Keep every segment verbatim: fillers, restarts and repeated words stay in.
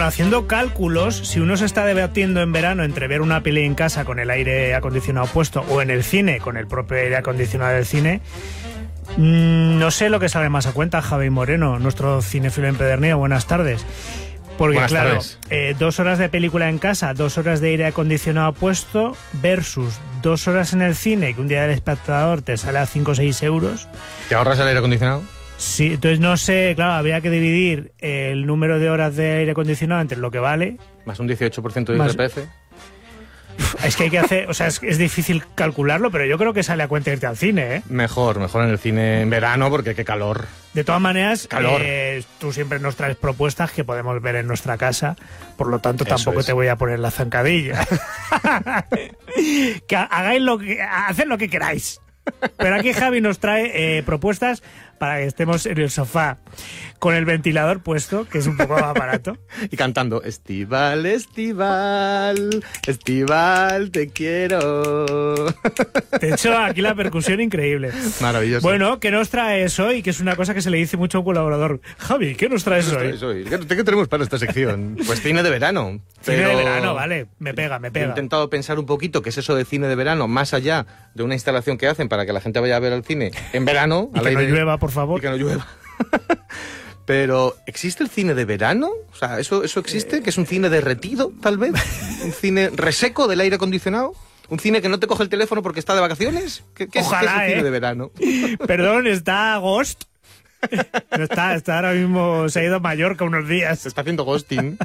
bueno, haciendo cálculos, si uno se está debatiendo en verano entre ver una peli en casa con el aire acondicionado puesto o en el cine con el propio aire acondicionado del cine, mmm, no sé lo que sale más a cuenta, Javi Moreno, nuestro cinéfilo empedernido. Buenas tardes. Porque Buenas claro, tardes. Eh, dos horas de película en casa, dos horas de aire acondicionado puesto versus dos horas en el cine, que un día del espectador te sale a cinco o seis euros. ¿Te ahorras el aire acondicionado? Sí, entonces no sé, claro, habría que dividir el número de horas de aire acondicionado entre lo que vale. Más un dieciocho por ciento de Más- I R P F. Es que hay que hacer, o sea, es, es difícil calcularlo, pero yo creo que sale a cuenta irte al cine, ¿eh? Mejor, mejor en el cine en verano porque qué calor. De todas maneras, Calor. eh, tú siempre nos traes propuestas que podemos ver en nuestra casa, por lo tanto Eso tampoco es. te voy a poner la zancadilla. Que hagáis lo que, haced lo que queráis. Pero aquí Javi nos trae eh, propuestas para que estemos en el sofá con el ventilador puesto, que es un poco más barato. Y cantando, Estival, Estival, Estival, te quiero. De hecho, aquí la percusión increíble. Maravilloso. Bueno, ¿qué nos traes hoy? Que es una cosa que se le dice mucho a un colaborador. Javi, ¿qué nos traes hoy? Eso, eso. ¿Qué, qué tenemos para esta sección? Pues cine de verano. Cine de Pero verano, vale. Me pega, me He pega. intentado pensar un poquito qué es eso de cine de verano, más allá de una instalación que hacen para que la gente vaya a ver el cine en verano. Y al que no aire- llueva, por favor. Y que no llueva. Pero, ¿existe el cine de verano? O sea, ¿eso, eso existe? ¿Que es un cine derretido, tal vez? ¿Un cine reseco del aire acondicionado? ¿Un cine que no te coge el teléfono porque está de vacaciones? ¿Qué, qué es- Ojalá, qué es el cine ¿eh? de verano? Perdón, está Ghost. No está, está ahora mismo, se ha ido a Mallorca unos Se días. está haciendo ghosting.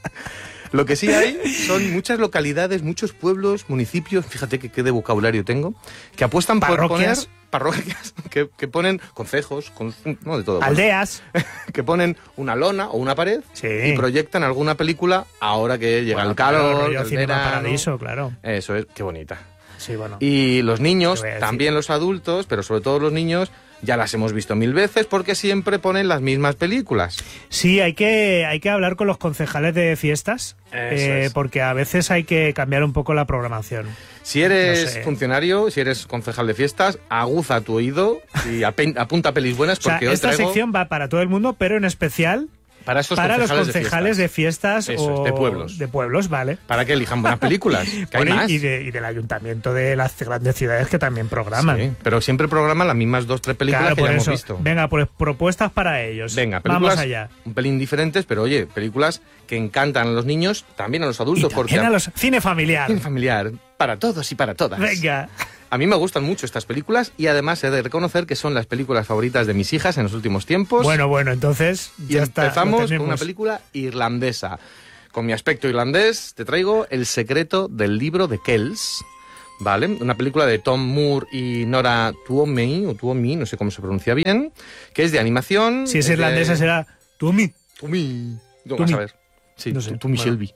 Lo que sí hay son muchas localidades, muchos pueblos, municipios, fíjate que qué de vocabulario tengo, que apuestan por poner Parroquias. parroquias, que, que ponen concejos, con, no de todo, bueno, Aldeas. que ponen una lona o una pared Sí. y proyectan alguna película ahora que llega Bueno, el claro, calor, rollo el Cinema verano. Paradiso, claro. Eso es, qué bonita. Sí, bueno. Y los niños, Te voy a decir. también los adultos, pero sobre todo los niños, ya las hemos visto mil veces porque siempre ponen las mismas películas. Sí, hay que, hay que hablar con los concejales de fiestas, Eso eh, es. porque a veces hay que cambiar un poco la programación. Si eres No sé. funcionario, si eres concejal de fiestas, aguza tu oído y apen- apunta pelis buenas O sea, porque hoy esta traigo sección va para todo el mundo, pero en especial para, esos para los concejales concejales de fiestas, Eso es, o de pueblos. de pueblos, vale. para que elijan buenas películas. Que hay Bueno, y- más. y, de- y del ayuntamiento de las grandes ciudades que también programan. Sí, pero siempre programan las mismas dos, tres películas Claro, que por ya hemos eso. visto. Venga, pues propuestas para ellos. Venga, películas Vamos allá. un pelín diferentes, pero oye, películas que encantan a los niños, también a los Y adultos, porque también a los cine familiar. Cine familiar, para todos y para todas. Venga. A mí me gustan mucho estas películas y además he de reconocer que son las películas favoritas de mis hijas en los últimos tiempos. Bueno, bueno, entonces y ya está, lo empezamos con tenemos. una película irlandesa. Con mi aspecto irlandés te traigo El secreto del libro de Kells, ¿vale? Una película de Tom Moore y Nora Tuomi, o Tuomi, no sé cómo se pronuncia bien, que es de animación. Si es de- irlandesa será Tumi. Tuomi. No, Tuomi. vas a ver. Sí, No sé, Tuomi bueno. Shelby.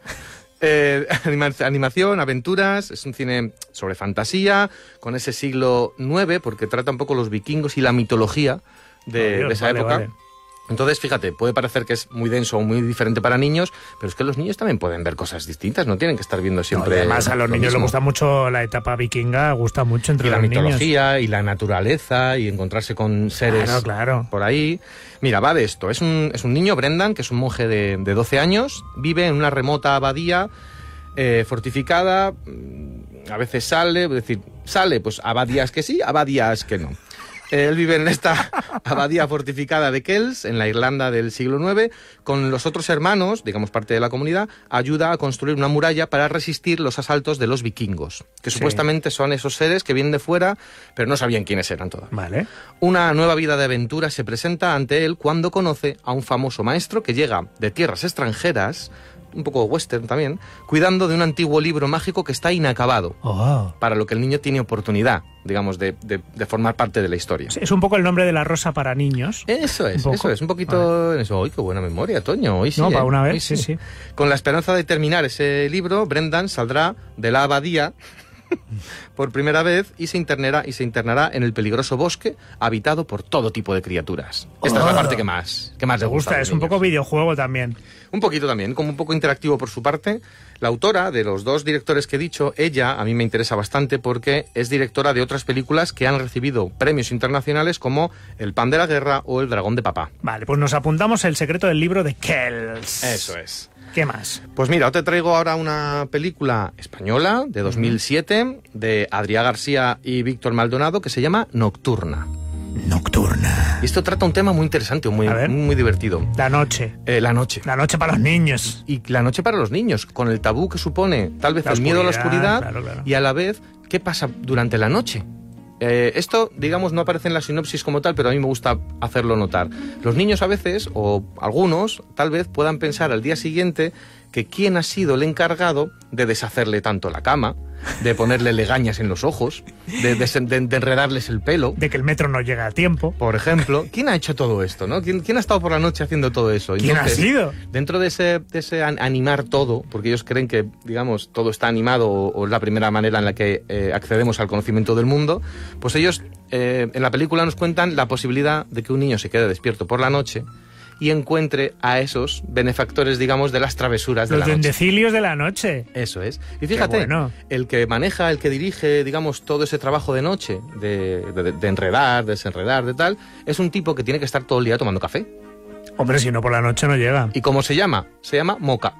Eh, anima- animación, aventuras, es un cine sobre fantasía, con ese siglo nueve, porque trata un poco los vikingos y la mitología de, Oh, Dios, de esa vale, época. vale. Entonces, fíjate, puede parecer que es muy denso o muy diferente para niños, pero es que los niños también pueden ver cosas distintas, no tienen que estar viendo No, siempre. y además a los lo niños les mismo. gusta mucho la etapa vikinga, gusta mucho entre Y la los niños. mitología y la naturaleza y encontrarse con seres Claro, claro. por ahí. Mira, va de esto. Es un, es un niño, Brendan, que es un monje de, de doce años, vive en una remota abadía eh, fortificada, mm, a veces sale, es decir, sale, pues abadías que sí, abadías que no. Él vive en esta abadía fortificada de Kells, en la Irlanda del siglo nueve, con los otros hermanos, digamos parte de la comunidad, ayuda a construir una muralla para resistir los asaltos de los vikingos, que Sí. supuestamente son esos seres que vienen de fuera, pero no sabían quiénes eran todavía. Vale. Una nueva vida de aventura se presenta ante él cuando conoce a un famoso maestro que llega de tierras extranjeras, un poco western también, cuidando de un antiguo libro mágico que está inacabado, Oh. para lo que el niño tiene oportunidad, digamos, de, de- de formar parte de la historia. Es un poco el nombre de la rosa para niños. Eso es, Un poco. eso es, un poquito en eso. ¡Ay, qué buena memoria, Toño! Hoy sí, No, ¿eh? para una Hoy vez, sí, sí. Con la esperanza de terminar ese libro, Brendan saldrá de la abadía por primera vez y se internará y se internará en el peligroso bosque habitado por todo tipo de criaturas. Esta Oh. es la parte que más, que más Me le gusta. a gusta, los es un niños. poco videojuego también. Un poquito también, como un poco interactivo por su parte. La autora de los dos directores que he dicho, ella a mí me interesa bastante porque es directora de otras películas que han recibido premios internacionales como El pan de la guerra o El dragón de papá. Vale, pues nos apuntamos el secreto del libro de Kells. Eso es. ¿Qué más? Pues mira, te traigo ahora una película española de dos mil siete uh-huh. de Adrià García y Víctor Maldonado que se llama Nocturna. Nocturna. Y esto trata un tema muy interesante, muy, muy, muy divertido. La noche. Eh, la noche. La noche para los niños. Y la noche para los niños, con el tabú que supone tal vez la el miedo a la oscuridad claro, claro. y a la vez qué pasa durante la noche. Eh, esto, digamos, no aparece en la sinopsis como tal, pero a mí me gusta hacerlo notar. Los niños a veces, o algunos, tal vez puedan pensar al día siguiente que quién ha sido el encargado de deshacerle tanto la cama, de ponerle legañas en los ojos, de, de, de, de enredarles el pelo. De que el metro no llega a tiempo. Por ejemplo. ¿Quién ha hecho todo esto, no? ¿Quién, quién ha estado por la noche haciendo todo eso? ¿Quién Entonces, ha sido? Dentro de ese, de ese animar todo, porque ellos creen que, digamos, todo está animado o, o es la primera manera en la que eh, accedemos al conocimiento del mundo, pues ellos eh, en la película nos cuentan la posibilidad de que un niño se quede despierto por la noche y encuentre a esos benefactores, digamos, de las travesuras de la noche. Los duendecilios de la noche. Eso es. Y fíjate, bueno. el que maneja, el que dirige, digamos, todo ese trabajo de noche, de, de, de enredar, de desenredar, de tal, es un tipo que tiene que estar todo el día tomando café. Hombre, si no por la noche no llega. ¿Y cómo se llama? Se llama Moca.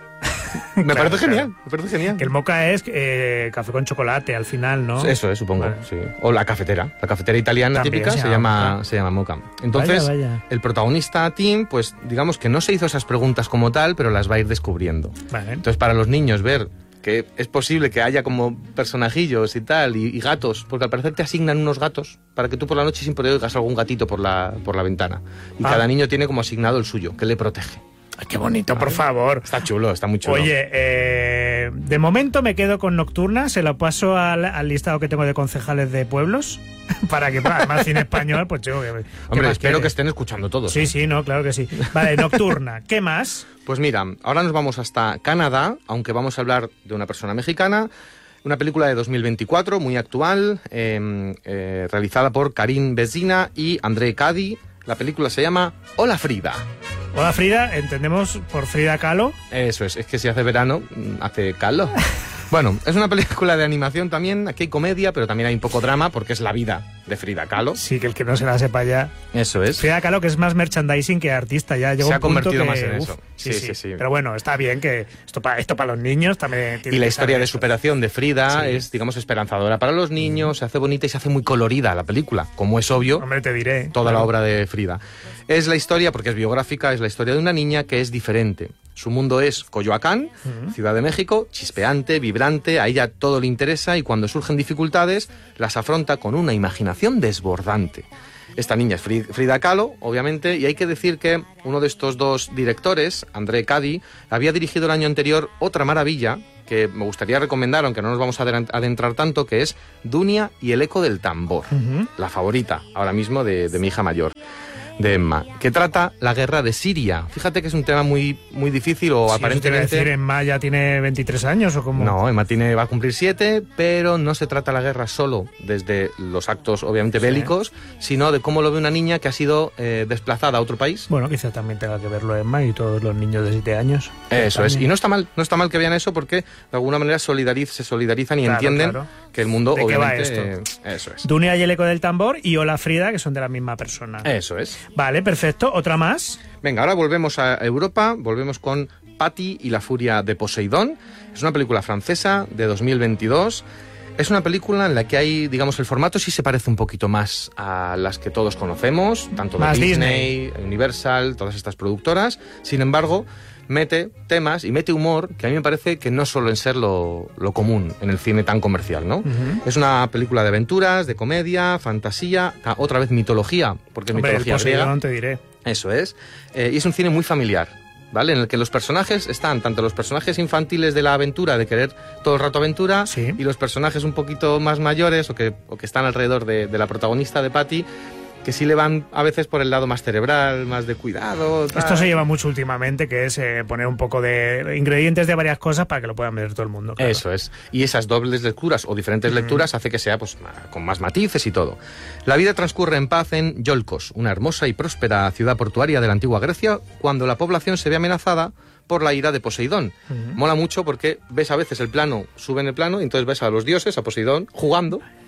Me claro, parece claro. genial, me parece genial. Que el moca es eh, café con chocolate al final, ¿no? Eso es, supongo, vale. sí. O la cafetera, la cafetera italiana También típica se, se llama, se llama moca. Entonces, vaya, vaya. el protagonista Tim, pues digamos que no se hizo esas preguntas como tal, pero las va a ir descubriendo. Vale. Entonces, para los niños ver que es posible que haya como personajillos y tal, y, y gatos, porque al parecer te asignan unos gatos para que tú por la noche siempre oigas algún gatito por la, por la ventana. Y ah. cada niño tiene como asignado el suyo, que le protege. Ay, qué bonito, por favor. Está chulo, está muy chulo. Oye, eh, de momento me quedo con Nocturna, se lo paso al, al listado que tengo de concejales de pueblos, para que, además, cine español, pues chico, que... Hombre, espero quiere? que estén escuchando todos. Sí, ¿eh? sí, no, claro que sí. Vale, Nocturna, ¿qué más? Pues mira, ahora nos vamos hasta Canadá, aunque vamos a hablar de una persona mexicana. Una película de dos mil veinticuatro, muy actual, eh, eh, realizada por Karim Benzina y André Cady. La película se llama Hola Frida. Hola Frida, entendemos por Frida Kahlo. Eso es, es que si hace verano, hace Kahlo. Bueno, es una película de animación también, aquí hay comedia, pero también hay un poco drama, porque es la vida de Frida Kahlo. Sí, que el que no se la sepa ya. Eso es. Frida Kahlo, que es más merchandising que artista, ya llegó se un ha convertido punto más que, en uf, eso. Sí sí, sí, sí, sí. Pero bueno, está bien que esto para esto para los niños también tiene Y la que historia de eso. superación de Frida sí. es, digamos, esperanzadora para los niños, se hace bonita y se hace muy colorida la película, como es obvio. Hombre, te diré. Toda claro. la obra de Frida. Es la historia, porque es biográfica, es la historia de una niña que es diferente. Su mundo es Coyoacán, uh-huh. Ciudad de México, chispeante, vibrante, a ella todo le interesa y cuando surgen dificultades las afronta con una imaginación desbordante. Esta niña es Frida Kahlo, obviamente, y hay que decir que uno de estos dos directores, André Cady, había dirigido el año anterior otra maravilla que me gustaría recomendar, aunque no nos vamos a adentrar tanto, que es Dunia y el eco del tambor, uh-huh. la favorita ahora mismo de, de mi hija mayor, de Emma, que trata la guerra de Siria. Fíjate que es un tema muy, muy difícil o sí, aparentemente... Eso te iba a decir, Emma ya tiene veintitrés años o como... No, Emma tiene, va a cumplir siete, pero no se trata la guerra solo desde los actos obviamente sí. bélicos, sino de cómo lo ve una niña que ha sido eh, desplazada a otro país. Bueno, quizá también tenga que verlo Emma y todos los niños de siete años. Eso es, y no está mal, no está mal que vean eso porque de alguna manera solidariz, se solidarizan y claro, entienden claro. que el mundo ¿De obviamente... qué va esto? Eh, eso es. Dunia y el eco del tambor y Hola Frida, que son de la misma persona. Eso es. Vale, perfecto. ¿Otra más? Venga, ahora volvemos a Europa, volvemos con Patty y la furia de Poseidón. Es una película francesa de dos mil veintidós. Es una película en la que hay, digamos, el formato sí se parece un poquito más a las que todos conocemos, tanto de más Disney, Disney, Universal, todas estas productoras. Sin embargo, mete temas y mete humor que a mí me parece que no suelen ser lo, lo común en el cine tan comercial, ¿no? Uh-huh. Es una película de aventuras, de comedia, fantasía, otra vez mitología, porque es Hombre, mitología el Poseidón, griega. te diré. Eso es. Eh, y es un cine muy familiar, ¿vale? En el que los personajes están, tanto los personajes infantiles de la aventura, de querer todo el rato aventura, sí. y los personajes un poquito más mayores o que, o que están alrededor de, de la protagonista de Patty, que sí le van a veces por el lado más cerebral, más de cuidado. Tal. Esto se lleva mucho últimamente, que es eh, poner un poco de ingredientes de varias cosas para que lo puedan ver todo el mundo. Claro. Eso es. Y esas dobles lecturas o diferentes mm. lecturas hace que sea pues con más matices y todo. La vida transcurre en paz en Iolcos, una hermosa y próspera ciudad portuaria de la antigua Grecia, cuando la población se ve amenazada por la ira de Poseidón. Uh-huh. Mola mucho porque ves a veces el plano, sube en el plano, y entonces ves a los dioses, a Poseidón, jugando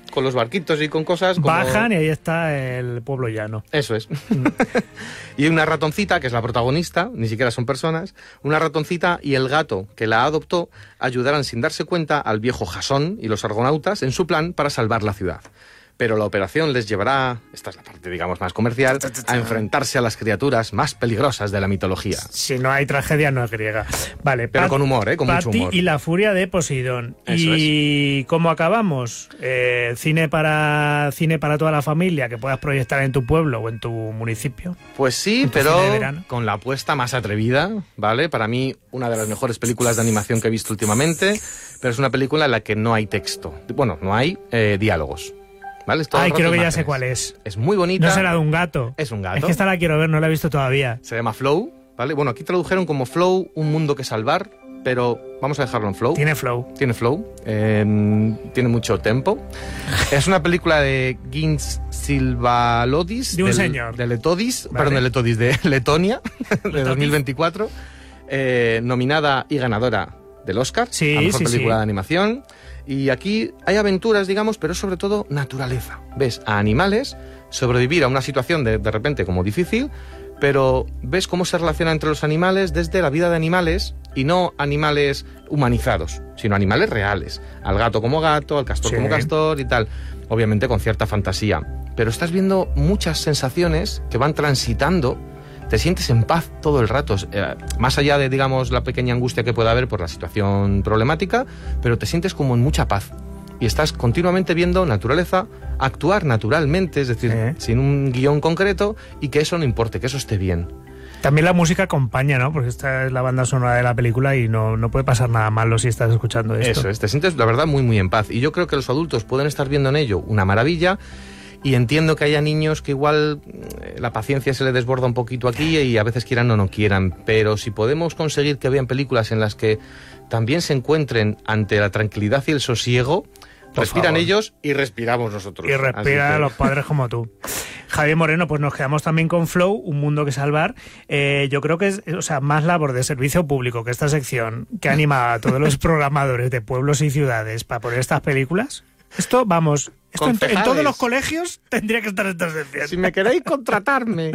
con los barquitos y con cosas. Como... Bajan y ahí está el pueblo llano. Eso es. Y una ratoncita, que es la protagonista, ni siquiera son personas, una ratoncita y el gato que la adoptó ayudarán sin darse cuenta al viejo Jasón y los argonautas en su plan para salvar la ciudad. Pero la operación les llevará, esta es la parte digamos más comercial, a enfrentarse a las criaturas más peligrosas de la mitología. Si no hay tragedia, no es griega. Vale, pero Pat, con humor, ¿eh? Con Patty mucho humor. Y la furia de Poseidón. Eso ¿Y es. cómo acabamos? Eh, cine para cine para toda la familia que puedas proyectar en tu pueblo o en tu municipio. Pues sí, pero con la apuesta más atrevida, ¿vale? Para mí, una de las mejores películas de animación que he visto últimamente, pero es una película en la que no hay texto. Bueno, no hay eh, diálogos. ¿Vale? Ay, creo que ya sé cuál es. Es muy bonita. No será de un gato. Es un gato. Es que esta la quiero ver, no la he visto todavía. Se llama Flow, ¿vale? Bueno, aquí tradujeron como Flow, un mundo que salvar, pero vamos a dejarlo en Flow. Tiene flow. Tiene flow. Eh, tiene mucho tempo. Es una película de Gins Silvalodis. De un del, señor. De Letodis, Vale. perdón, de Letodis, de Letonia, de dos mil veinticuatro. Eh, nominada y ganadora del Oscar Sí, a mejor sí, película sí. de animación. Y aquí hay aventuras, digamos, pero sobre todo naturaleza. Ves a animales sobrevivir a una situación de, de repente como difícil, pero ves cómo se relaciona entre los animales desde la vida de animales y no animales humanizados, sino animales reales. Al gato como gato, al castor Sí. como castor y tal. Obviamente con cierta fantasía. Pero estás viendo muchas sensaciones que van transitando. Te sientes en paz todo el rato, eh, más allá de, digamos, la pequeña angustia que pueda haber por la situación problemática, pero te sientes como en mucha paz. Y estás continuamente viendo naturaleza actuar naturalmente, es decir, ¿Eh? sin un guión concreto, y que eso no importe, que eso esté bien. También la música acompaña, ¿no? Porque esta es la banda sonora de la película y no, no puede pasar nada malo si estás escuchando esto. Eso es, te sientes, la verdad, muy, muy en paz. Y yo creo que los adultos pueden estar viendo en ello una maravilla. Y entiendo que haya niños que igual eh, la paciencia se les desborda un poquito aquí y a veces quieran o no quieran, pero si podemos conseguir que vean películas en las que también se encuentren ante la tranquilidad y el sosiego, Por respiran favor. ellos y respiramos nosotros. Y respira Así a que- los padres como tú. Javier Moreno, pues nos quedamos también con Flow, Un Mundo que Salvar. Eh, yo creo que es, o sea, más labor de servicio público que esta sección que anima a todos los programadores de pueblos y ciudades para poner estas películas. Esto, vamos, esto en, en Concejales. todos los colegios tendría que estar esta sección. Si me queréis contratarme.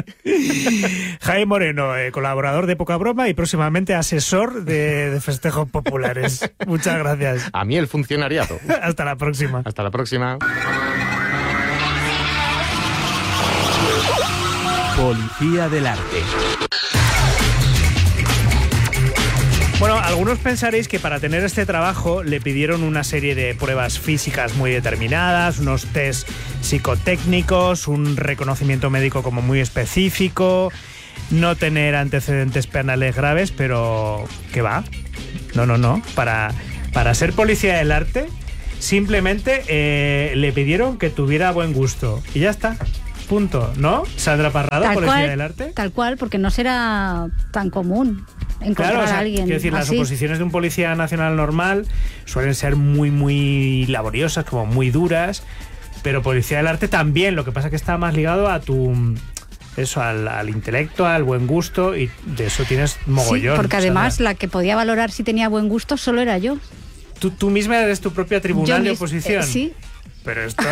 Jaime Moreno, eh, colaborador de Poca Broma y próximamente asesor de, de festejos populares. Muchas gracias. A mí el funcionariado. Hasta la próxima. Hasta la próxima. Policía del Arte. Bueno, algunos pensaréis que para tener este trabajo le pidieron una serie de pruebas físicas muy determinadas, unos test psicotécnicos, un reconocimiento médico como muy específico, no tener antecedentes penales graves, pero ¿qué va? No, no, no. Para, para ser policía del arte, simplemente eh, le pidieron que tuviera buen gusto. Y ya está. Punto. ¿No? Sandra Parrado, Tal policía cual, del arte. tal cual, porque no será tan común encontrar Claro, o sea, a alguien quiero decir, las así. oposiciones de un policía nacional normal suelen ser muy, muy laboriosas, como muy duras, pero policía del arte también, lo que pasa es que está más ligado a tu... Eso, al, al intelecto, al buen gusto, y de eso tienes mogollón. Sí, porque además Sandra. la que podía valorar si tenía buen gusto solo era yo. ¿Tú, tú misma eres tu propia tribunal Yo de mis- oposición. eh, sí. Pero esto...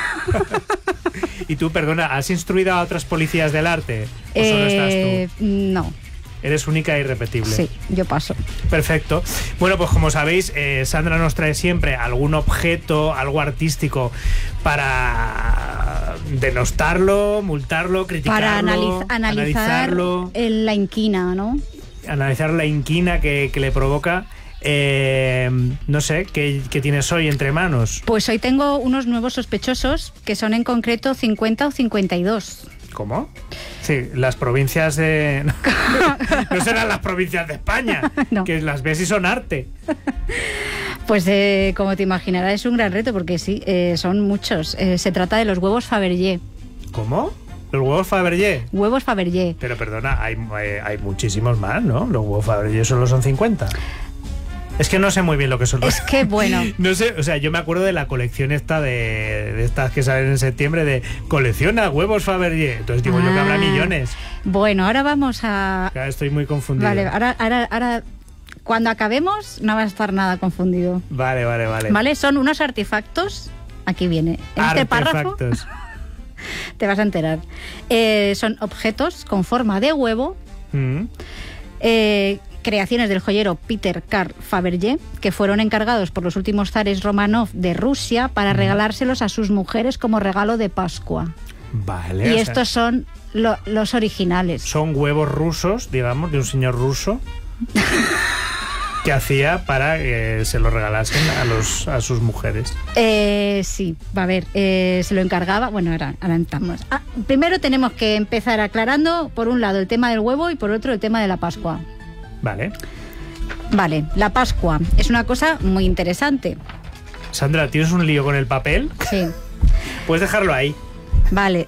Y tú, perdona, ¿has instruido a otras policías del arte? ¿O solo estás Eh, no, tú? Eres única e irrepetible. sí, yo paso. Perfecto. Bueno, pues como sabéis, eh, Sandra nos trae siempre algún objeto, algo artístico para denostarlo, multarlo, criticarlo, Para analiz- analizar analizarlo, el- la inquina, ¿no? analizar la inquina que, que le provoca. Eh, no sé, ¿qué, qué tienes hoy entre manos? Pues hoy tengo unos nuevos sospechosos que son en concreto cincuenta o cincuenta y dos. ¿Cómo? Sí, las provincias de... No serán las provincias de España, No. que las ves y son arte. Pues eh, como te imaginarás es un gran reto porque sí, eh, son muchos. Eh, se trata de los huevos Fabergé. ¿Cómo? ¿Los huevos Fabergé? Huevos Fabergé. Pero perdona, hay, hay, hay muchísimos más, ¿no? Los huevos Fabergé solo son cincuenta. Es que no sé muy bien lo que son los... Es que bueno, No sé, o sea, yo me acuerdo de la colección esta de, de estas que salen en septiembre de colecciona huevos Fabergé. Entonces digo yo que habrá Ah. millones. bueno, ahora vamos a... Claro, estoy muy confundido. Vale, ahora, ahora, ahora, cuando acabemos no va a estar nada confundido. Vale, vale, vale. ¿Vale? Son unos artefactos aquí viene. En este párrafo Artefactos. te vas a enterar. Eh, son objetos con forma de huevo, Mm. eh, creaciones del joyero Peter Karl Fabergé, que fueron encargados por los últimos zares Romanov de Rusia para regalárselos a sus mujeres como regalo de Pascua. Vale. Y o sea, estos son lo- los originales. son huevos rusos, digamos, de un señor ruso que hacía para que se los regalasen a los a sus mujeres. Eh, sí, va a ver, eh, se lo encargaba. Bueno, ahora adelantamos. Ah, primero tenemos que empezar aclarando, por un lado, el tema del huevo y por otro, el tema de la Pascua. Vale. Vale, la Pascua es una cosa muy interesante. Sandra, ¿tienes un lío con el papel? Sí, Puedes dejarlo ahí. vale.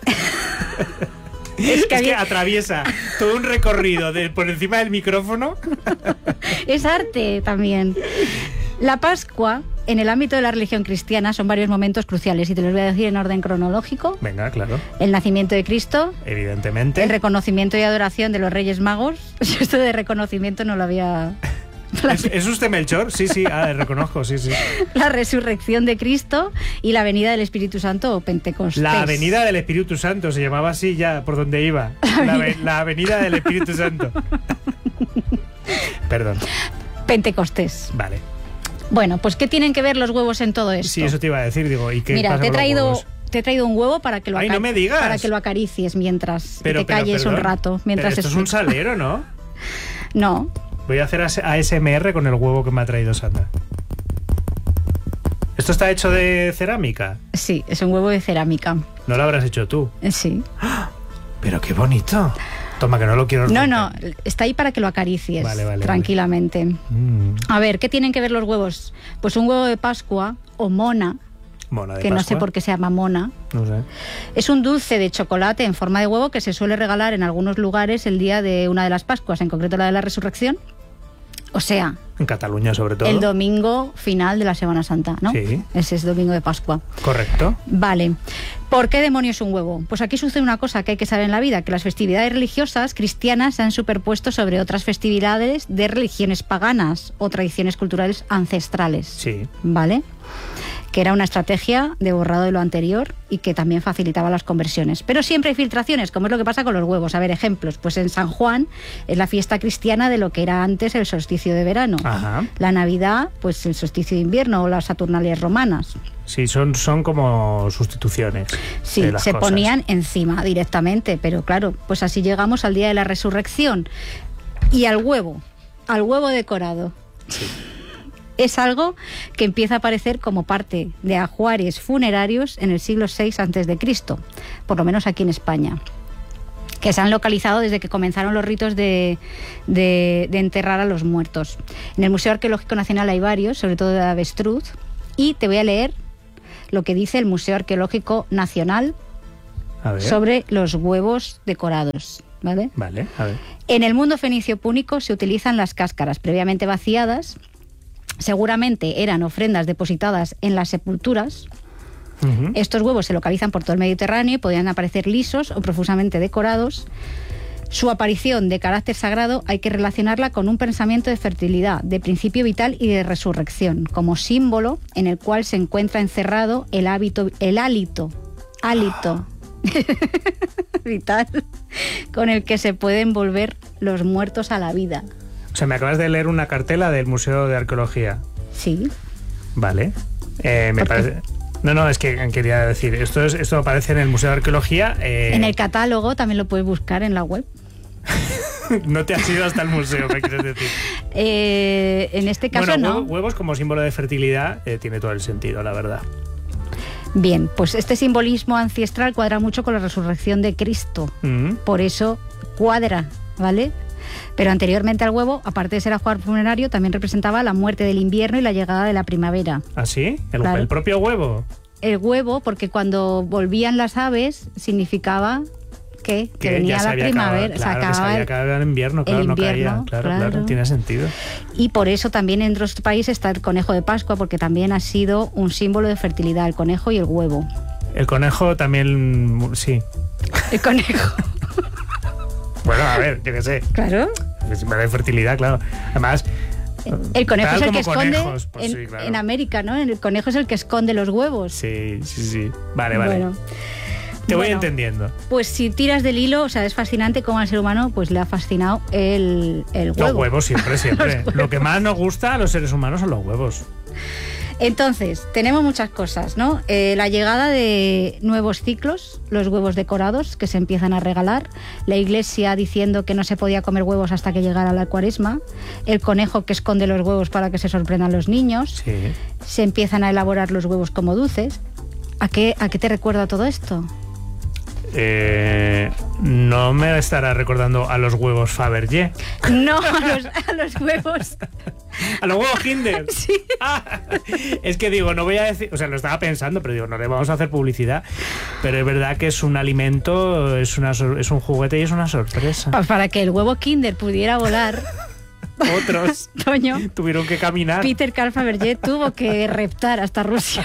Es Es que, que había- atraviesa todo un recorrido de, por encima del micrófono. Es arte también. La Pascua, en el ámbito de la religión cristiana, son varios momentos cruciales y te los voy a decir en orden cronológico. Venga, claro. El nacimiento de Cristo, Evidentemente. el reconocimiento y adoración de los Reyes Magos. Esto de reconocimiento no lo había... ¿Es, ¿Es usted Melchor? Sí, sí, ah, reconozco, sí, sí. La resurrección de Cristo y la venida del Espíritu Santo o Pentecostés. La Avenida del Espíritu Santo, se llamaba así ya por donde iba. La, ave- la Avenida del Espíritu Santo. Perdón. Pentecostés. Vale. Bueno, pues ¿qué tienen que ver los huevos en todo esto? Sí, eso te iba a decir, digo, ¿y qué Mira, pasa te he con los traído... huevos? Te he traído un huevo para que lo Ay, no me digas. para que lo acaricies mientras y Pero, te pero, calles un perdón. rato mientras Pero esto es un escuchas. salero, ¿no? No, Voy a hacer A S M R con el huevo que me ha traído Sandra. ¿Esto está hecho de cerámica? sí, es un huevo de cerámica. No lo habrás hecho tú. Eh, Sí. Pero qué bonito. Toma, que no lo quiero No, romper. no, está ahí para que lo acaricies Vale, vale, tranquilamente. Mm, A ver, ¿qué tienen que ver los huevos? Pues un huevo de Pascua o mona, mona de que no sé Pascua. por qué se llama mona. No sé. Es un dulce de chocolate en forma de huevo que se suele regalar en algunos lugares el día de una de las Pascuas, en concreto la de la Resurrección. O sea, En Cataluña, sobre todo. el domingo final de la Semana Santa, ¿no? Sí. Ese es domingo de Pascua. Correcto. Vale. ¿Por qué demonios un huevo? Pues aquí sucede una cosa que hay que saber en la vida, que las festividades religiosas cristianas se han superpuesto sobre otras festividades de religiones paganas o tradiciones culturales ancestrales. Sí. ¿Vale? Que era una estrategia de borrado de lo anterior y que también facilitaba las conversiones. Pero siempre hay filtraciones, como es lo que pasa con los huevos. A ver, ejemplos. Pues en San Juan es la fiesta cristiana de lo que era antes el solsticio de verano. Ajá. La Navidad, pues el solsticio de invierno o las Saturnalias romanas. Sí, son, son como sustituciones. Sí, de las se cosas. ponían encima directamente, pero claro, pues así llegamos al día de la resurrección. Y al huevo, al huevo decorado. Es algo que empieza a aparecer como parte de ajuares funerarios en el siglo seis antes de Cristo, por lo menos aquí en España, que se han localizado desde que comenzaron los ritos de, de, de enterrar a los muertos. En el Museo Arqueológico Nacional hay varios, sobre todo de avestruz, y te voy a leer lo que dice el Museo Arqueológico Nacional A ver. sobre los huevos decorados, ¿vale? Vale, a ver. En el mundo fenicio púnico se utilizan las cáscaras previamente vaciadas. Seguramente eran ofrendas depositadas en las sepulturas. Ujú. Estos huevos se localizan por todo el Mediterráneo y podían aparecer lisos o profusamente decorados. Su aparición de carácter sagrado hay que relacionarla con un pensamiento de fertilidad, de principio vital y de resurrección, como símbolo en el cual se encuentra encerrado el hábito, el hálito, hálito vital con el que se pueden volver los muertos a la vida. O sea, me acabas de leer una cartela del Museo de Arqueología. Sí. Vale. Eh, me ¿Por qué? parece... No, no, es que quería decir, esto, es, esto aparece en el Museo de Arqueología. eh, En el catálogo también lo puedes buscar en la web. No te has ido hasta el museo, me quieres decir. Eh, en este caso Bueno, no. huevo- huevos como símbolo de fertilidad eh, tiene todo el sentido, la verdad. Bien, pues este simbolismo ancestral cuadra mucho con la resurrección de Cristo. Mm. Por eso cuadra, ¿vale? Pero anteriormente al huevo, aparte de ser ajuar funerario, también representaba la muerte del invierno y la llegada de la primavera. ¿Ah, sí? ¿El, Claro. el propio huevo? El huevo, porque cuando volvían las aves, significaba que, que venía se la había primavera, acabado, se claro, que se acababa había el- acabado el invierno, claro, el no caía. invierno, Claro, claro, claro. tiene sentido. Y por eso también en otros países está el conejo de Pascua, porque también ha sido un símbolo de fertilidad, el conejo y el huevo. El conejo también, sí. El conejo. Bueno, a ver, yo qué sé. Claro. Es de fertilidad, claro. Además, El conejo Tal es el como que esconde conejos, pues en, sí, claro. en América, ¿no? El conejo es el que esconde los huevos. Sí, sí, sí. Vale, vale. Bueno, Te voy bueno, entendiendo. Pues si tiras del hilo, o sea, es fascinante cómo al ser humano pues le ha fascinado el, el huevo. Los huevos siempre, siempre. huevos. Lo que más nos gusta a los seres humanos son los huevos. Entonces, tenemos muchas cosas, ¿no? Eh, la llegada de nuevos ciclos, los huevos decorados que se empiezan a regalar, la iglesia diciendo que no se podía comer huevos hasta que llegara la cuaresma, el conejo que esconde los huevos para que se sorprendan los niños, Sí. se empiezan a elaborar los huevos como dulces. ¿A qué, a qué te recuerda todo esto? Eh, no me estará recordando a los huevos Fabergé. No, a los, a los huevos. A los huevos Kinder. Sí. Ah, es que digo, no voy a decir, o sea, lo estaba pensando, pero digo, no le vamos a hacer publicidad. Pero es verdad que es un alimento, es, una, sor- es un juguete y es una sorpresa. Pa- Para que el huevo Kinder pudiera volar, Otros Toño, tuvieron que caminar. Peter Carl Fabergé tuvo que reptar hasta Rusia.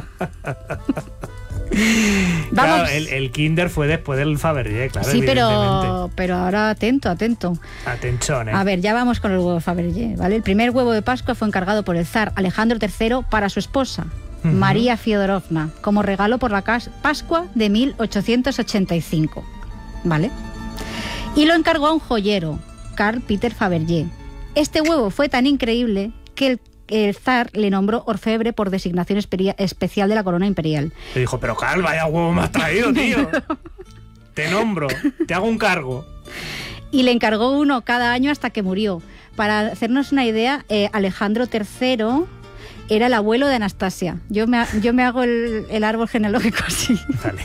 Claro, Vamos. el, el Kinder fue después del Fabergé, claro, Sí, pero, evidentemente. pero ahora atento, atento. Atención, ¿eh? A ver, ya vamos con el huevo Fabergé, ¿vale? El primer huevo de Pascua fue encargado por el zar Alejandro tercero para su esposa, Ujú. María Fiodorovna, como regalo por la cas- Pascua de mil ochocientos ochenta y cinco, ¿vale? Y lo encargó a un joyero, Carl Peter Fabergé. Este huevo fue tan increíble que el, el zar le nombró orfebre por designación esperia- especial de la corona imperial. Le dijo, pero Carl, vaya huevo me has traído, tío. Te nombro, te hago un cargo. Y le encargó uno cada año hasta que murió. Para hacernos una idea, eh, Alejandro tercero era el abuelo de Anastasia. Yo me, ha- yo me hago el, el árbol genealógico así. Vale.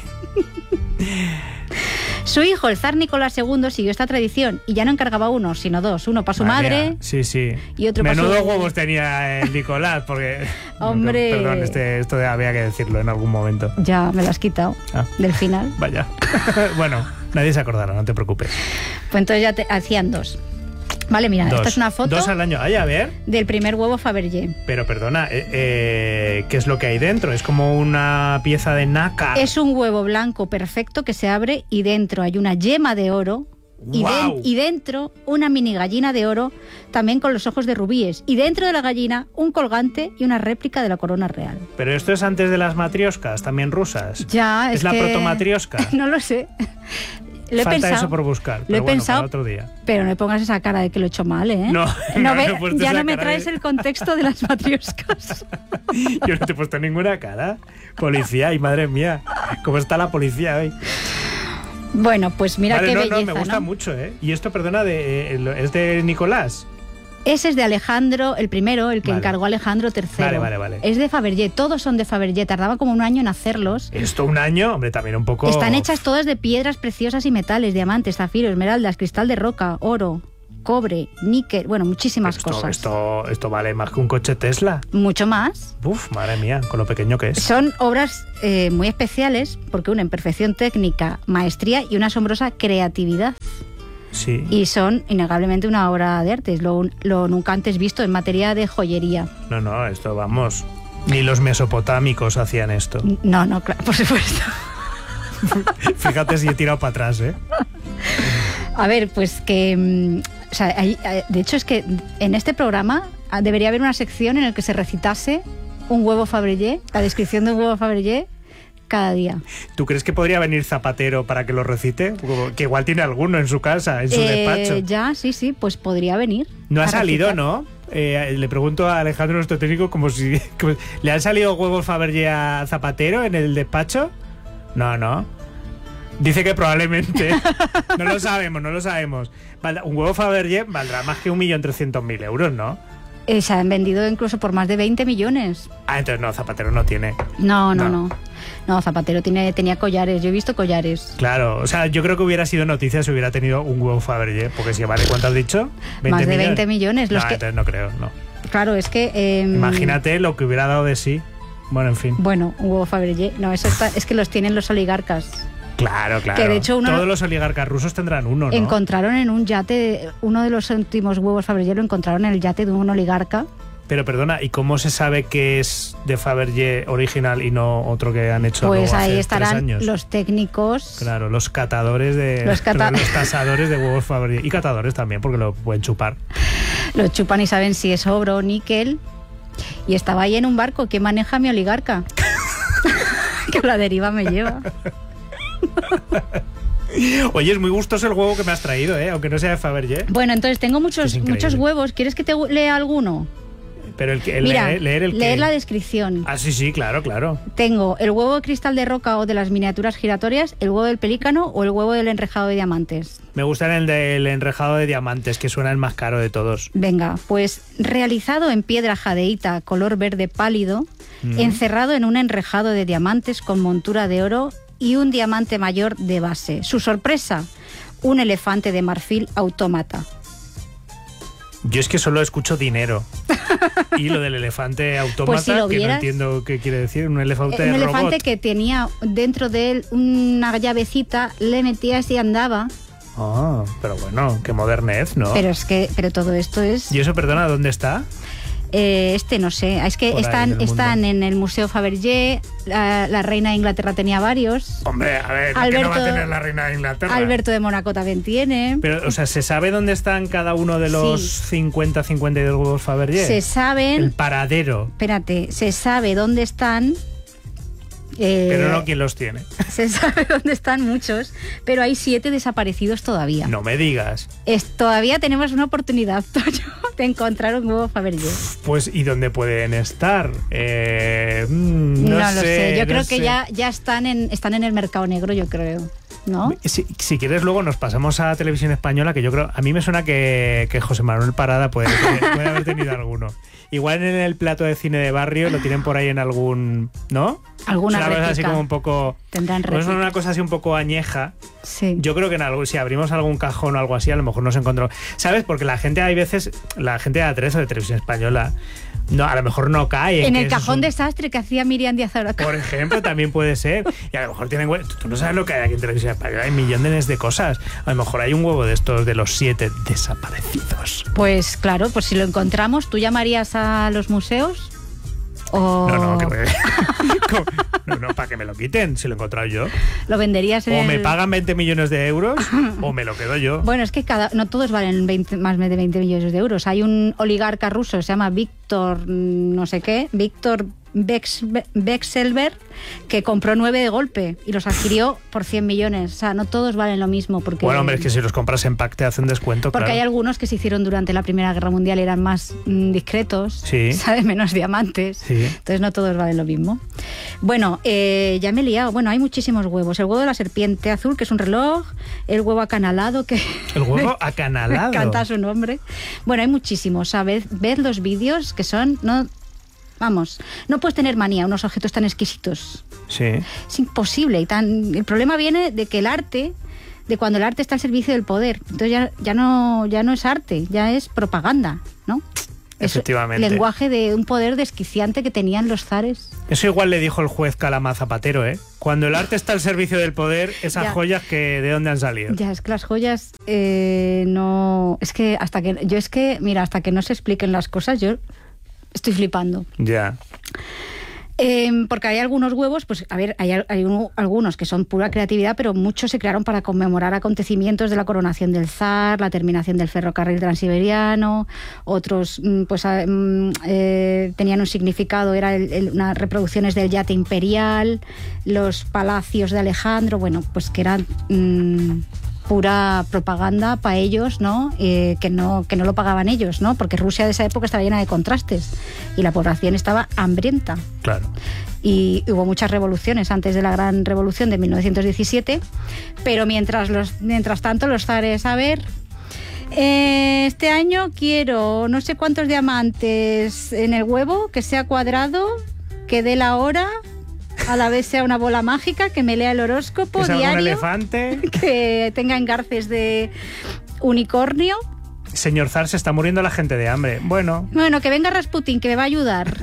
Su hijo, el zar Nicolás segundo, siguió esta tradición y ya no encargaba uno, sino dos. Uno para su Madre madre. mía, sí, sí. y otro para Menudos su- huevos tenía el Nicolás, porque... Hombre. Perdón, este, esto había que decirlo en algún momento. Ya me lo has quitado Ah. del final. Vaya. Bueno, nadie se acordará, no te preocupes. Pues entonces ya te, hacían dos. Vale, mira, Dos. esta es una foto Dos al año. Ay, a ver. del primer huevo Fabergé. Pero perdona, eh, eh, ¿qué es lo que hay dentro? Es como una pieza de nácar. Es un huevo blanco perfecto que se abre y dentro hay una yema de oro. Y, ¡Guau! den- y dentro una mini gallina de oro, también con los ojos de rubíes. Y dentro de la gallina un colgante y una réplica de la corona real. Pero esto es antes de las matrioscas, también rusas. Ya, ¿Es es la que- protomatriosca? No lo sé. Lo he Falta pensado, eso por buscar. Lo Pero he bueno, pensado, para otro día. pero no me pongas esa cara de que lo he hecho mal, ¿eh? No, No no, ve- no he puesto ya esa no me cara traes de- el contexto de las matrioscas. Yo no te he puesto ninguna cara. Policía, y madre mía, ¿cómo está la policía hoy? Bueno, pues mira Vale, qué no, belleza, no, me gusta ¿no? mucho, ¿eh? Y esto, perdona, de, eh, es de Nicolás. Ese es de Alejandro, el primero, el que Vale. encargó Alejandro tercero. Vale, vale, vale. Es de Fabergé, todos son de Fabergé, tardaba como un año en hacerlos. Esto un año, hombre, también un poco... Están hechas todas de piedras preciosas y metales, diamantes, zafiros, esmeraldas, cristal de roca, oro, cobre, níquel, bueno, muchísimas esto, cosas. Esto, esto vale más que un coche Tesla. Mucho más. Uf, madre mía, con lo pequeño que es. Son obras eh, muy especiales porque unen perfección técnica, maestría y una asombrosa creatividad. Sí. Y son innegablemente una obra de arte, es lo, lo nunca antes visto en materia de joyería. No, no, esto vamos. Ni los mesopotámicos hacían esto. No, no, claro, por supuesto. Fíjate si he tirado para atrás, ¿eh? A ver, pues que... mm, o sea, hay- hay- de hecho es que en este programa ah, debería haber una sección en la que se recitase un huevo Fabergé, la descripción de un huevo Fabergé cada día. ¿Tú crees que podría venir Zapatero para que lo recite? Como que igual tiene alguno en su casa, en su Eh, despacho. ya, sí, sí, pues podría venir. No ha a salido, recitar. ¿no? Eh, le pregunto a Alejandro, nuestro técnico, como si... como- ¿le han salido huevos Fabergé a Zapatero en el despacho? No, no. Dice que probablemente. No lo sabemos, no lo sabemos. Valdrá- un huevo Fabergé valdrá más que un millón trescientos mil euros, ¿no? Eh, se han vendido incluso por más de veinte millones. Ah, entonces no, Zapatero no tiene. No, no, No. no. No, Zapatero tiene, tenía collares. Yo he visto collares. Claro, o sea, yo creo que hubiera sido noticia si hubiera tenido un huevo Fabergé, porque si vale, ¿cuánto has dicho? Más de veinte millones. Los no, que, entonces no creo, no. claro, es que... eh, Imagínate lo que hubiera dado de sí. Bueno, en fin. Bueno, un huevo Fabergé. No, eso está, es que los tienen los oligarcas. Claro, claro. Que de hecho uno- Todos los oligarcas rusos tendrán uno, ¿no? Encontraron en un yate, uno de los últimos huevos Fabergé lo encontraron en el yate de un oligarca. Pero perdona, ¿y cómo se sabe que es de Fabergé original y no otro que han hecho Pues luego hace ahí tres estarán años? los técnicos. Claro, los catadores de... Los cata- los tasadores de huevos Fabergé. Y catadores también, porque lo pueden chupar. Lo chupan y saben si es oro o níquel. Y estaba ahí en un barco. ¿Quién maneja mi oligarca? Que la deriva me lleva. Oye, es muy gustoso el huevo que me has traído, ¿eh? Aunque no sea de Fabergé. Bueno, entonces tengo muchos, muchos huevos. ¿Quieres que te lea alguno? Pero el, el Mira, leer, leer el leer qué? la descripción. Ah, sí, sí, claro, claro. Tengo el huevo de cristal de roca o de las miniaturas giratorias, el huevo del pelícano o el huevo del enrejado de diamantes. Me gusta el del enrejado de diamantes, que suena el más caro de todos. Venga, pues realizado en piedra jadeíta color verde pálido, mm. encerrado en un enrejado de diamantes con montura de oro y un diamante mayor de base. Su sorpresa, un elefante de marfil autómata. Yo es que solo escucho dinero. Y lo del elefante autómata, pues si lo que vieras, no entiendo qué quiere decir, un elefante Un robot. elefante que tenía dentro de él una llavecita, le metías y andaba. Ah, pero bueno, qué modernez, ¿no? Pero es que, pero todo esto es... ¿Y eso, perdona, dónde está? Eh, este no sé, es que Por están, en están en el Museo Fabergé, la, la reina de Inglaterra tenía varios. Hombre, a ver, Alberto, ¿qué no va a tener la reina de Inglaterra? Alberto de Mónaco también tiene. Pero, o sea, ¿se sabe dónde están cada uno de los sí. cincuenta, cincuenta y dos huevos Fabergé? Se saben... El paradero. Espérate, se sabe dónde están... Eh, pero no quién los tiene. Se sabe dónde están muchos, pero hay siete desaparecidos todavía. No me digas. Es, todavía tenemos una oportunidad, Toño, de encontrar un huevo Fabergé. Pues, ¿y dónde pueden estar? Eh, mm, no, no lo sé, sé, yo no creo sé. que ya, ya están, en, están en el mercado negro, yo creo. ¿No? Si, si quieres, luego nos pasamos a Televisión Española, que yo creo, a mí me suena que, que José Manuel Parada puede, puede haber tenido alguno. Igual en el plato de cine de barrio lo tienen por ahí en algún, ¿no? Alguna es una réplica. cosa así como un poco... Tendrán pues es réplica. una cosa así un poco añeja. Sí. Yo creo que en algo, si abrimos algún cajón o algo así, a lo mejor nos encontramos. ¿Sabes? Porque la gente, hay veces, la gente de A tres o de Televisión Española, no, a lo mejor no cae. En, En que el eso cajón es un- desastre que hacía Miriam Díaz Aroca. Por ejemplo, también puede ser. Y a lo mejor tienen hue- Tú no sabes lo que hay aquí en Televisión Española. Hay millones de cosas. A lo mejor hay un huevo de estos de los siete desaparecidos. Pues claro, pues si lo encontramos, ¿tú llamarías a los museos? O No, no, que me... ¿Cómo? No, no, para que me lo quiten, si lo he encontrado yo. lo venderías en O me el- pagan veinte millones de euros o me lo quedo yo. Bueno, es que cada no todos valen veinte, más de veinte millones de euros. Hay un oligarca ruso, se llama Víctor, no sé qué, Víctor Vex- Vexelberg, que compró nueve de golpe y los adquirió por cien millones. O sea, no todos valen lo mismo. Porque, Bueno, hombre, es que si los compras en pack te hacen descuento, porque claro. hay algunos que se hicieron durante la Primera Guerra Mundial, eran más mm, discretos, Sí. ¿sabes? Menos diamantes. Sí. Entonces no todos valen lo mismo. Bueno, eh, ya me he liado. Bueno, hay muchísimos huevos. El huevo de la serpiente azul, que es un reloj. El huevo acanalado, que... El huevo Me acanalado. encanta su nombre. Bueno, hay muchísimos. ¿Sabes? Ved los vídeos que son... no Vamos, no puedes tener manía a unos objetos tan exquisitos. Sí. Es imposible. Y tan, el problema viene de que el arte, de cuando el arte está al servicio del poder. Entonces ya, ya, no, ya no es arte, ya es propaganda, ¿no? Es Efectivamente. lenguaje de un poder desquiciante que tenían los zares. Eso igual le dijo el juez Calama a Zapatero, ¿eh? Cuando el arte está al servicio del poder, esas Ya. joyas que de dónde han salido. Ya, es que las joyas eh, no... Es que hasta que... Yo es que, mira, hasta que no se expliquen las cosas, yo estoy flipando. Ya. Eh, porque hay algunos huevos, pues a ver, hay, hay uno- algunos que son pura creatividad, pero muchos se crearon para conmemorar acontecimientos de la coronación del zar, la terminación del ferrocarril transiberiano, otros mm, pues a- mm, eh, tenían un significado, era el- el- unas reproducciones del yate imperial, los palacios de Alejandro, bueno, pues que eran... mm, pura propaganda para ellos, ¿no? Eh, que no que no lo pagaban ellos, ¿no? Porque Rusia de esa época estaba llena de contrastes y la población estaba hambrienta. Claro. Y hubo muchas revoluciones antes de la gran revolución de mil novecientos diecisiete, pero mientras los mientras tanto los zares, a ver, eh, este año quiero no sé cuántos diamantes en el huevo, que sea cuadrado, que dé la hora, a la vez sea una bola mágica, que me lea el horóscopo Que salga un diario, elefante. que tenga engarces de unicornio. Señor Zar, se está muriendo la gente de hambre. Bueno, Bueno, que venga Rasputín, que me va a ayudar.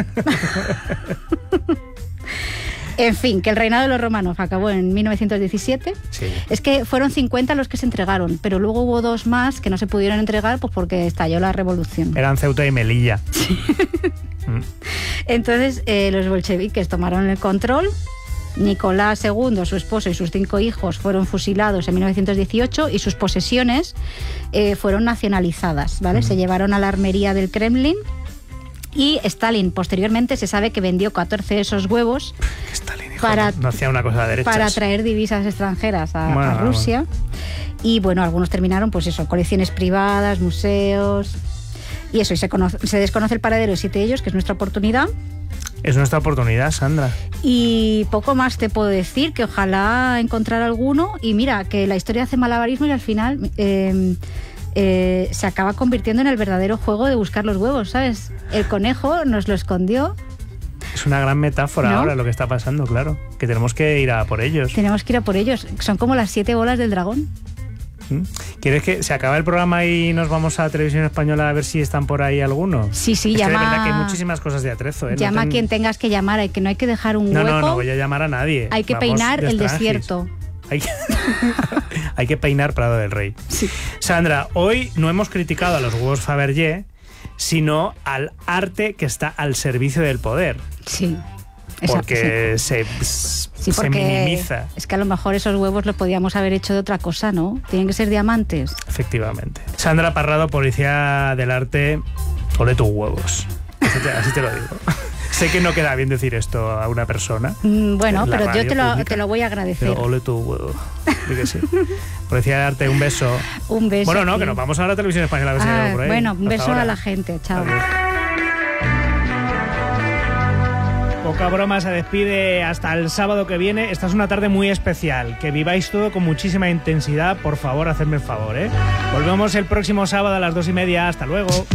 En fin, que el reinado de los romanos acabó en mil novecientos diecisiete. sí. Es que fueron cincuenta los que se entregaron, pero luego hubo dos más que no se pudieron entregar pues porque estalló la revolución. Eran Ceuta y Melilla. Mm. Entonces eh, los bolcheviques tomaron el control Nicolás segundo, su esposo y sus cinco hijos fueron fusilados en mil novecientos dieciocho y sus posesiones eh, fueron nacionalizadas, ¿vale? Uh-huh. Se llevaron a la armería del Kremlin. Y Stalin, posteriormente, se sabe que vendió catorce de esos huevos Stalin, hijo, para, no, no hacía una cosa de derechas. para traer divisas extranjeras a, bueno, a Rusia. Bueno. Y bueno, algunos terminaron, pues eso, colecciones privadas, museos. Y eso, y se, conoce, se desconoce el paradero de siete de ellos, que es nuestra oportunidad. Es nuestra oportunidad, Sandra. Y poco más te puedo decir, que ojalá encontrar alguno. Y mira, que la historia hace malabarismo y al final... Eh, Eh, se acaba convirtiendo en el verdadero juego de buscar los huevos, ¿sabes? El conejo nos lo escondió. Es una gran metáfora, ¿no? Ahora lo que está pasando, claro. Que tenemos que ir a por ellos. Tenemos que ir a por ellos. Son como las siete bolas del dragón. ¿Quieres que se acabe el programa y nos vamos a Televisión Española a ver si están por ahí algunos? Sí, sí, es llama... Que de verdad que hay muchísimas cosas de atrezo, ¿eh? Llama no ten... a quien tengas que llamar, hay que, no hay que dejar un no, hueco. No, no, no voy a llamar a nadie. Hay que vamos peinar de el extranjis. desierto. Hay que, hay que peinar Prado del Rey. Sí. Sandra, hoy no hemos criticado a los huevos Fabergé, sino al arte que está al servicio del poder. Sí. Porque Exacto, sí. se, sí, se minimiza. Es que a lo mejor esos huevos los podíamos haber hecho de otra cosa, ¿no? Tienen que ser diamantes. Efectivamente. Sandra Parrado, policía del arte, ole tus huevos. Así te, así te lo digo. Sé que no queda bien decir esto a una persona. Mm, bueno, pero yo te lo, te lo voy a agradecer. Pero ole tu huevo. Dí que sí. Policía de arte, un beso. Un beso. Bueno, no, que nos vamos a la Televisión Española a ver si hay algo por ahí. Bueno, un Hasta beso ahora. a la gente. Chao. Adiós. Poca broma, se despide hasta el sábado que viene. Esta es una tarde muy especial. Que viváis todo con muchísima intensidad. Por favor, hacedme el favor, ¿eh? Volvemos el próximo sábado a las dos y media. Hasta luego.